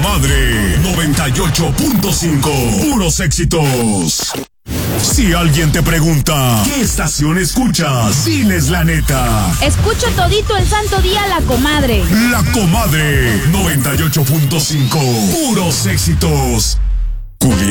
Comadre 98.5. Puros éxitos. Si alguien te pregunta, ¿qué estación escuchas? Diles la neta. Escucho todito el santo día La Comadre. La Comadre 98.5. Puros éxitos. Culi.